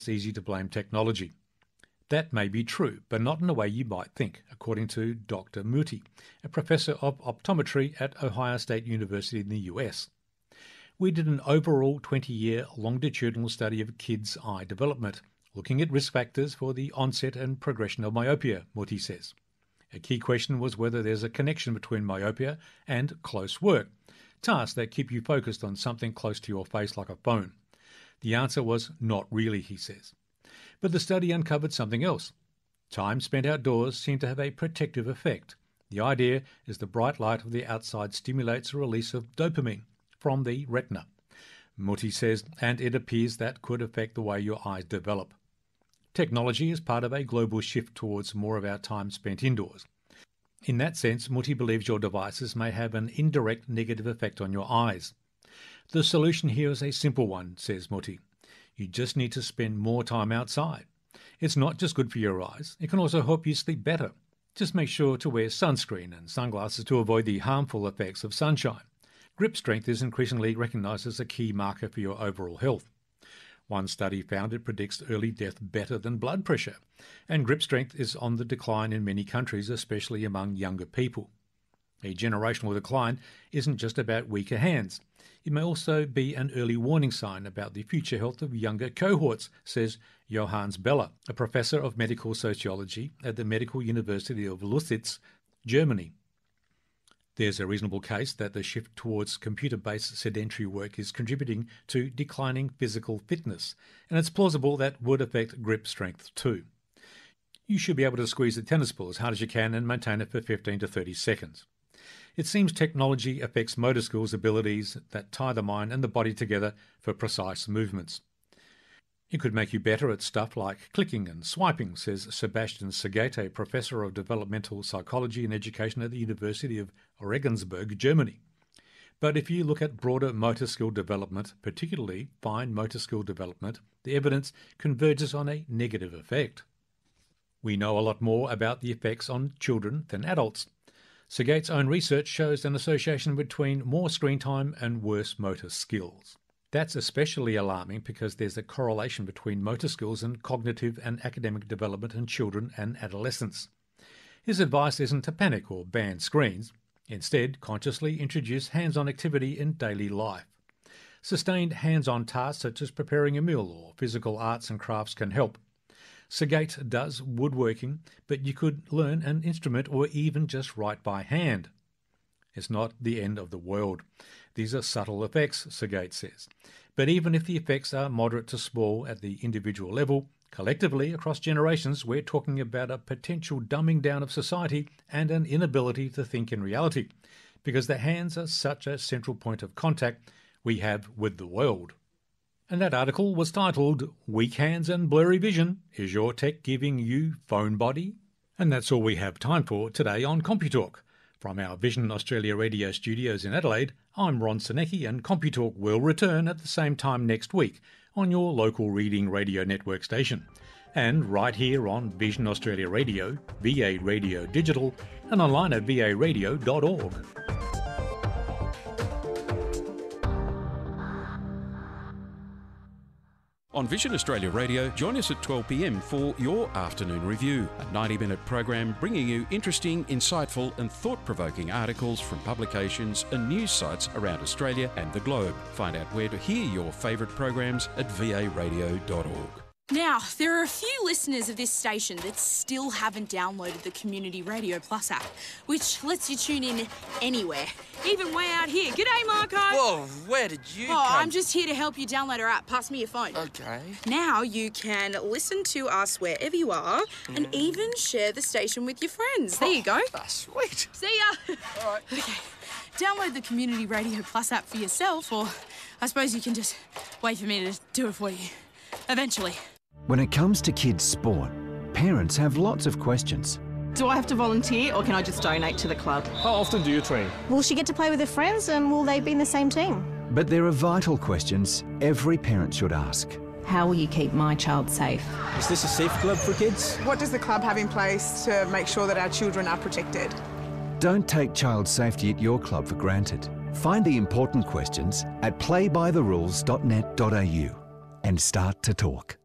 it's easy to blame technology. That may be true, but not in the way you might think, according to Dr. Muti, a professor of optometry at Ohio State University in the US. We did an overall 20-year longitudinal study of kids' eye development, looking at risk factors for the onset and progression of myopia, Muti says. A key question was whether there's a connection between myopia and close work, tasks that keep you focused on something close to your face like a phone. The answer was not really, he says. But the study uncovered something else. Time spent outdoors seemed to have a protective effect. The idea is the bright light of the outside stimulates a release of dopamine from the retina. Muti says, and it appears that could affect the way your eyes develop. Technology is part of a global shift towards more of our time spent indoors. In that sense, Muti believes your devices may have an indirect negative effect on your eyes. The solution here is a simple one, says Muti. You just need to spend more time outside. It's not just good for your eyes, it can also help you sleep better. Just make sure to wear sunscreen and sunglasses to avoid the harmful effects of sunshine. Grip strength is increasingly recognised as a key marker for your overall health. One study found it predicts early death better than blood pressure, and grip strength is on the decline in many countries, especially among younger people. A generational decline isn't just about weaker hands. It may also be an early warning sign about the future health of younger cohorts, says Johannes Beller, a professor of medical sociology at the Medical University of Lüttich, Germany. There's a reasonable case that the shift towards computer-based sedentary work is contributing to declining physical fitness, and it's plausible that would affect grip strength too. You should be able to squeeze the tennis ball as hard as you can and maintain it for 15 to 30 seconds. It seems technology affects motor skills abilities that tie the mind and the body together for precise movements. It could make you better at stuff like clicking and swiping, says Sebastian Segate, a professor of developmental psychology and education at the University of Regensburg, Germany. But if you look at broader motor skill development, particularly fine motor skill development, the evidence converges on a negative effect. We know a lot more about the effects on children than adults. Segate's own research shows an association between more screen time and worse motor skills. That's especially alarming because there's a correlation between motor skills and cognitive and academic development in children and adolescents. His advice isn't to panic or ban screens. Instead, consciously introduce hands-on activity in daily life. Sustained hands-on tasks such as preparing a meal or physical arts and crafts can help. Segate does woodworking, but you could learn an instrument or even just write by hand. It's not the end of the world. These are subtle effects, Segate says. But even if the effects are moderate to small at the individual level, collectively across generations we're talking about a potential dumbing down of society and an inability to think in reality, because the hands are such a central point of contact we have with the world. And that article was titled, Weak Hands and Blurry Vision, Is Your Tech Giving You Phone Body? And that's all we have time for today on CompuTalk. From our Vision Australia radio studios in Adelaide, I'm Ron Senecki, and CompuTalk will return at the same time next week on your local Reading Radio Network station. And right here on Vision Australia Radio, VA Radio Digital, and online at varadio.org. On Vision Australia Radio, join us at 12 p.m. for Your Afternoon Review, a 90-minute program bringing you interesting, insightful and thought-provoking articles from publications and news sites around Australia and the globe. Find out where to hear your favourite programs at varadio.org. Now, there are a few listeners of this station that still haven't downloaded the Community Radio Plus app, which lets you tune in anywhere, even way out here. G'day, Marco. Whoa, where did you come? I'm just here to help you download our app. Pass me your phone. Okay. Now you can listen to us wherever you are and even share the station with your friends. There you go. That's sweet. See ya. All right. Okay. Download the Community Radio Plus app for yourself, or I suppose you can just wait for me to do it for you. Eventually. When it comes to kids' sport, parents have lots of questions. Do I have to volunteer or can I just donate to the club? How often do you train? Will she get to play with her friends and will they be in the same team? But there are vital questions every parent should ask. How will you keep my child safe? Is this a safe club for kids? What does the club have in place to make sure that our children are protected? Don't take child safety at your club for granted. Find the important questions at playbytherules.net.au and start to talk.